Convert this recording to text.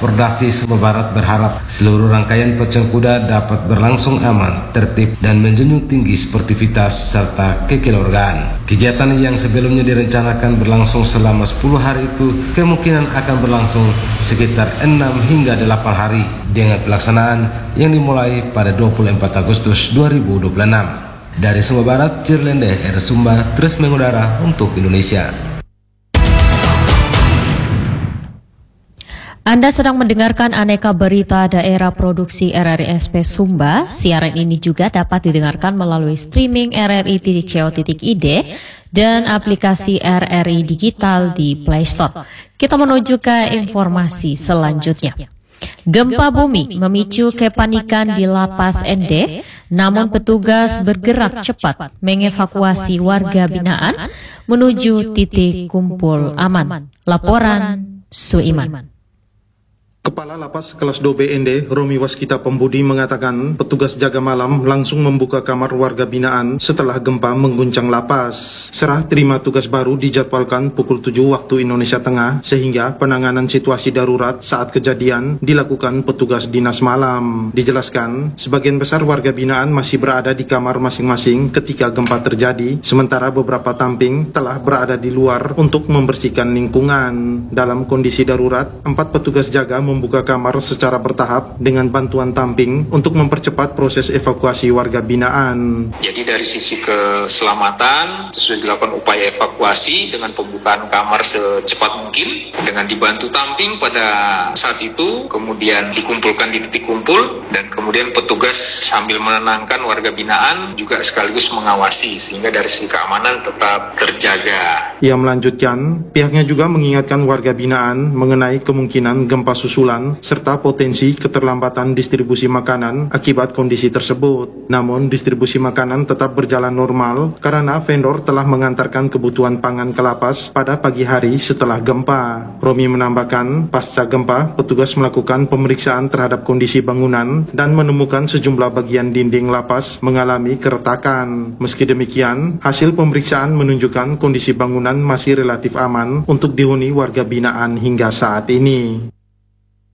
Pordasi Sumba Barat berharap seluruh rangkaian pacuan kuda dapat berlangsung aman, tertib, dan menjunjung tinggi sportivitas serta kekeluargaan. Kegiatan yang sebelumnya direncanakan berlangsung selama 10 hari itu kemungkinan akan berlangsung sekitar 6 hingga 8 hari dengan pelaksanaan yang dimulai pada 24 Agustus 2026. Dari Sumba Barat, Cirlende R. Sumba terus mengudara untuk Indonesia. Anda sedang mendengarkan aneka berita daerah produksi RRI-SP Sumba. Siaran ini juga dapat didengarkan melalui streaming rri.co.id dan aplikasi RRI Digital di Play Store. Kita menuju ke informasi selanjutnya. Gempa bumi memicu kepanikan di Lapas ND, namun petugas bergerak cepat mengevakuasi warga binaan menuju titik kumpul aman. Laporan Suiman. Kepala Lapas Kelas 2 BND, Romi Waskita Pembudi mengatakan petugas jaga malam langsung membuka kamar warga binaan setelah gempa mengguncang lapas. Serah terima tugas baru dijadwalkan pukul 7 waktu Indonesia Tengah, sehingga penanganan situasi darurat saat kejadian dilakukan petugas dinas malam. Dijelaskan, sebagian besar warga binaan masih berada di kamar masing-masing ketika gempa terjadi, sementara beberapa tamping telah berada di luar untuk membersihkan lingkungan. Dalam kondisi darurat, 4 petugas jaga membuka kamar secara bertahap dengan bantuan tamping untuk mempercepat proses evakuasi warga binaan. Jadi dari sisi keselamatan sudah dilakukan upaya evakuasi dengan pembukaan kamar secepat mungkin dengan dibantu tamping pada saat itu, kemudian dikumpulkan di titik kumpul dan kemudian petugas sambil menenangkan warga binaan juga sekaligus mengawasi sehingga dari sisi keamanan tetap terjaga. Ia melanjutkan, pihaknya juga mengingatkan warga binaan mengenai kemungkinan gempa susulan serta potensi keterlambatan distribusi makanan akibat kondisi tersebut. Namun distribusi makanan tetap berjalan normal karena vendor telah mengantarkan kebutuhan pangan ke lapas pada pagi hari setelah gempa. Romi menambahkan, pasca gempa petugas melakukan pemeriksaan terhadap kondisi bangunan dan menemukan sejumlah bagian dinding lapas mengalami keretakan. Meski demikian, hasil pemeriksaan menunjukkan kondisi bangunan masih relatif aman untuk dihuni warga binaan hingga saat ini.